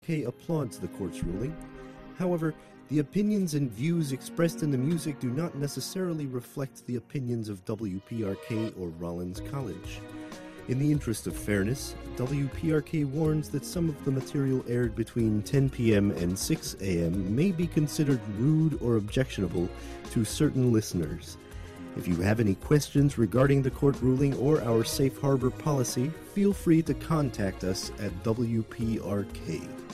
WPRK applauds the court's ruling. However, the opinions and views expressed in the music do not necessarily reflect the opinions of WPRK or Rollins College. In the interest of fairness, WPRK warns that some of the material aired between 10 p.m. and 6 a.m. may be considered rude or objectionable to certain listeners. If you have any questions regarding the court ruling or our safe harbor policy, feel free to contact us at WPRK.